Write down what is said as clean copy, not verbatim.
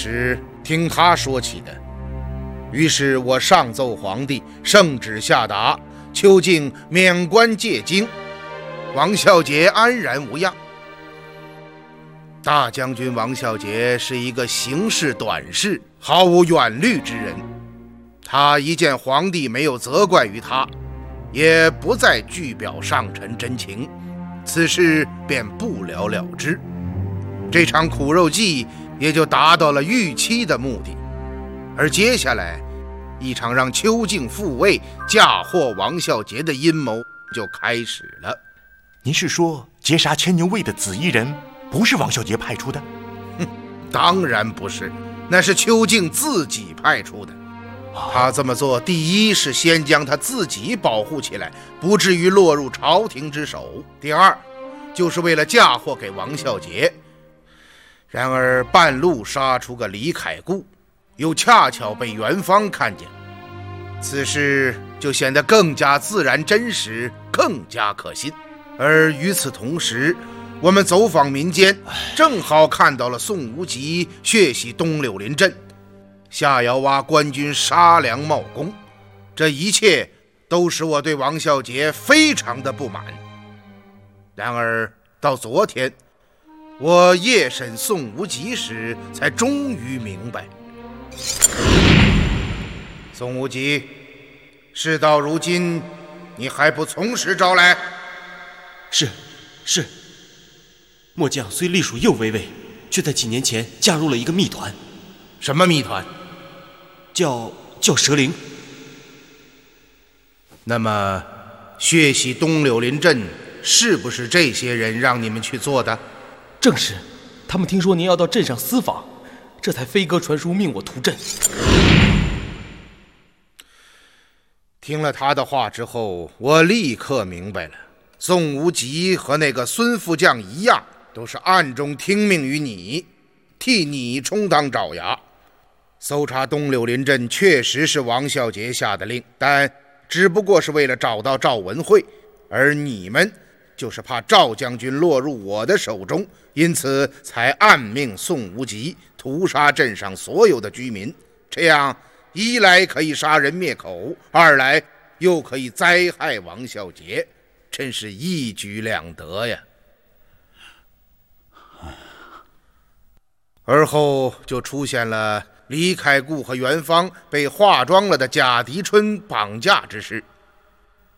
是听他说起的。于是我上奏皇帝，圣旨下达，囚禁免官戒京，王孝杰安然无恙。大将军王孝杰是一个行事短视、毫无远虑之人，他一见皇帝没有责怪于他，也不再具表上臣真情，此事便不了了之。这场苦肉计也就达到了预期的目的。而接下来，一场让邱敬复位、嫁祸王孝杰的阴谋就开始了。 您是说劫杀牵牛卫的紫衣人不是王孝杰派出的？ 当然不是，那是邱敬自己派出的。他这么做，第一是先将他自己保护起来，不至于落入朝廷之手；第二，就是为了嫁祸给王孝杰。然而半路杀出个李凯固，又恰巧被元芳看见，此事就显得更加自然真实，更加可信。而与此同时，我们走访民间，正好看到了宋无极血洗东柳林镇，下窑洼官军杀粮冒功，这一切都使我对王孝杰非常的不满。然而到昨天，我夜审宋无极时，才终于明白。宋无极，事到如今，你还不从实招来？ 是。末将虽隶属右卫尉，却在几年前加入了一个密团。 什么密团？ 叫蛇灵。 那么血洗东柳林镇是不是这些人让你们去做的？ 正是，他们听说您要到镇上私访，这才飞鸽传书命我图镇。 听了他的话之后，我立刻明白了，宋无极和那个孙副将一样，都是暗中听命于你，替你充当爪牙。搜查东柳林镇确实是王孝杰下的令，但只不过是为了找到赵文慧，而你们就是怕赵将军落入我的手中，因此才暗命宋无极屠杀镇上所有的居民，这样一来可以杀人灭口，二来又可以灾害王孝杰，真是一举两得呀。而后就出现了李凯固和元芳被化妆了的贾迪春绑架之事。